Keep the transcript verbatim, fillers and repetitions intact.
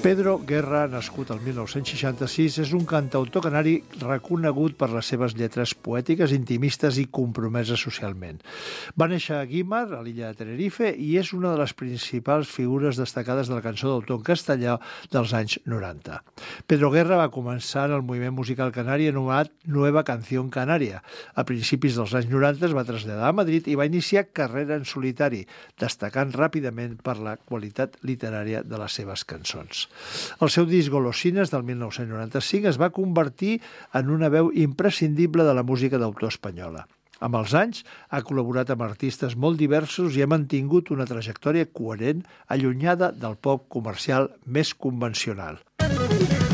Pedro Guerra, nascut el mil nou-cents seixanta-sis, és un cantautor canari reconegut per les seves lletres poètiques, intimistes i compromeses socialment. Va néixer a Guímar, a l'illa de Tenerife, i és una de les principals figures destacades de la cançó d'autor en castellà dels anys noranta. Pedro Guerra va començar en el moviment musical canari anomenat Nueva Canción Canaria. A principis dels anys noranta es va traslladar a Madrid i va iniciar carrera en solitari, destacant ràpidament per la qualitat literària de les seves cançons. El seu disc Golosines del mil nou-cents noranta-cinc es va convertir en una veu imprescindible de la música d'autor espanyola. Amb els anys ha col·laborat amb artistes molt diversos i ha mantingut una trajectòria coherent, allunyada del pop comercial més convencional.